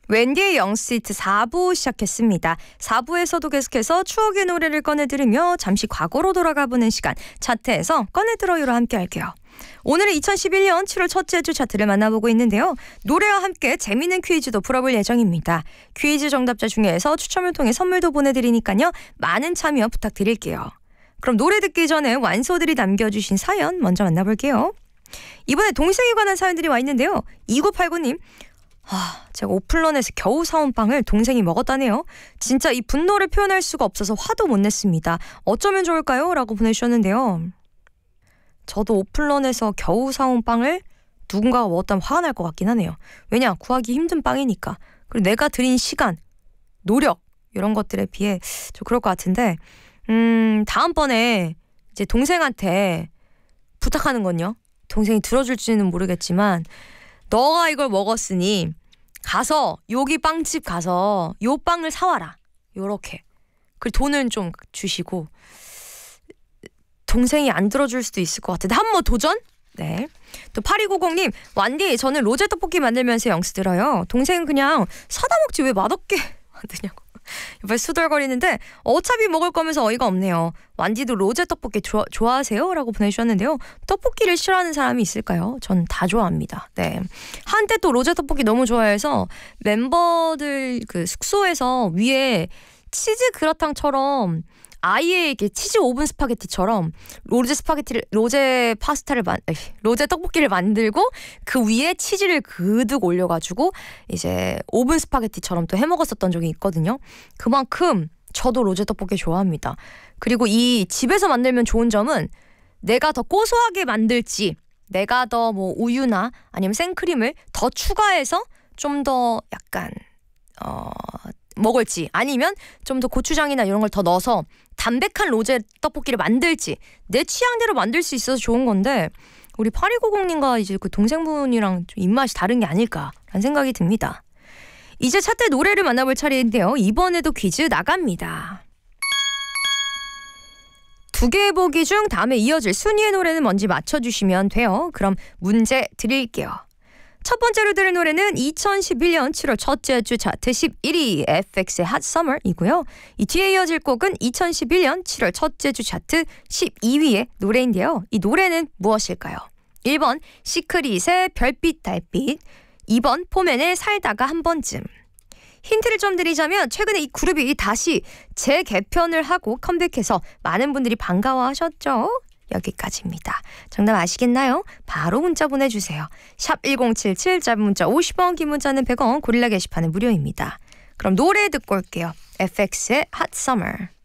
웬디의 영스트 4부 시작했습니다. 4부에서도 계속해서 추억의 노래를 꺼내들으며 잠시 과거로 돌아가보는 시간, 차트에서 꺼내들어요로 함께 할게요. 오늘은 2011년 7월 첫째 주 차트를 만나보고 있는데요. 노래와 함께 재미있는 퀴즈도 풀어볼 예정입니다. 퀴즈 정답자 중에서 추첨을 통해 선물도 보내드리니까요. 많은 참여 부탁드릴게요. 그럼 노래 듣기 전에 완소들이 남겨주신 사연 먼저 만나볼게요. 이번에 동생에 관한 사연들이 와 있는데요. 2989님, 제가 오플런에서 겨우 사온 빵을 동생이 먹었다네요. 진짜 이 분노를 표현할 수가 없어서 화도 못 냈습니다. 어쩌면 좋을까요? 라고 보내주셨는데요. 저도 오플런에서 겨우 사온 빵을 누군가가 먹었다면 화가 날 것 같긴 하네요. 왜냐? 구하기 힘든 빵이니까. 그리고 내가 들인 시간, 노력 이런 것들에 비해 좀 그럴 것 같은데 다음번에 이제 동생한테 부탁하는 건요. 동생이 들어줄지는 모르겠지만 너가 이걸 먹었으니 가서 여기 빵집 가서 요 빵을 사와라. 요렇게. 그리고 돈은 좀 주시고. 동생이 안 들어줄 수도 있을 것 같은데 한번 도전? 네. 또 8290님, 완디 저는 로제 떡볶이 만들면서 영수 들어요. 동생은 그냥 사다 먹지 왜 맛없게 만드냐고 옆에 수덜거리는데 어차피 먹을 거면서 어이가 없네요. 완디도 로제 떡볶이 좋아하세요? 라고 보내주셨는데요. 떡볶이를 싫어하는 사람이 있을까요? 전 다 좋아합니다. 네. 한때 또 로제 떡볶이 너무 좋아해서 멤버들 그 숙소에서 위에 치즈 그라탕처럼 아예 이렇게 치즈 오븐 스파게티처럼 로제 떡볶이를 만들고 그 위에 치즈를 그득 올려가지고 이제 오븐 스파게티처럼 또 해먹었었던 적이 있거든요. 그만큼 저도 로제 떡볶이 좋아합니다. 그리고 이 집에서 만들면 좋은 점은 내가 더 고소하게 만들지, 내가 더 뭐 우유나 아니면 생크림을 더 추가해서 좀 더 약간 먹을지, 아니면 좀 더 고추장이나 이런 걸 더 넣어서 담백한 로제 떡볶이를 만들지, 내 취향대로 만들 수 있어서 좋은 건데 우리 8290님과 이제 그 동생분이랑 좀 입맛이 다른 게 아닐까라는 생각이 듭니다. 이제 차트 노래를 만나볼 차례인데요. 이번에도 퀴즈 나갑니다. 두 개의 보기 중 다음에 이어질 순위의 노래는 뭔지 맞춰주시면 돼요. 그럼 문제 드릴게요. 첫 번째로 들을 노래는 2011년 7월 첫째 주 차트 11위 FX의 Hot Summer이고요. 이 뒤에 이어질 곡은 2011년 7월 첫째 주 차트 12위의 노래인데요. 이 노래는 무엇일까요? 1번 시크릿의 별빛 달빛, 2번 포맨의 살다가 한 번쯤. 힌트를 좀 드리자면 최근에 이 그룹이 다시 재개편을 하고 컴백해서 많은 분들이 반가워하셨죠? 여기까지입니다. 정답 아시겠나요? 바로 문자 보내주세요. 샵 1077, 짧은 문자 50원, 긴 문자는 100원, 고릴라 게시판은 무료입니다. 그럼 노래 듣고 올게요. FX의 Hot Summer.